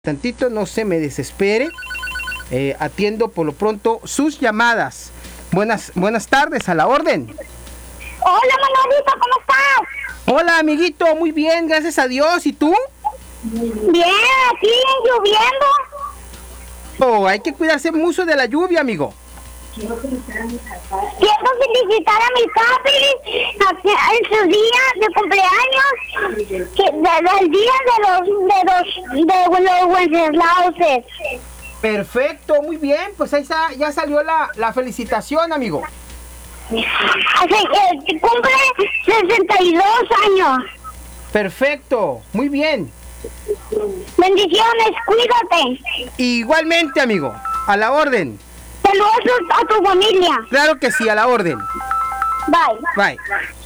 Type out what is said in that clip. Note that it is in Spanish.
Tantito, no se me desespere. Atiendo por lo pronto sus llamadas. Buenas tardes, a la orden. Hola, Manolito, ¿cómo estás? Hola, amiguito, muy bien, gracias a Dios. ¿Y tú? Bien, aquí lloviendo. Oh, hay que cuidarse mucho de la lluvia, amigo. Quiero felicitar a mi papi en su día de cumpleaños, del día de los Wenceslauses. Perfecto, muy bien, pues ahí está, ya salió la felicitación, amigo. Cumple 62 años. Perfecto, muy bien. Bendiciones, cuídate. Igualmente, amigo, a la orden. Saludos a tu familia. Claro que sí, a la orden. Bye. Bye.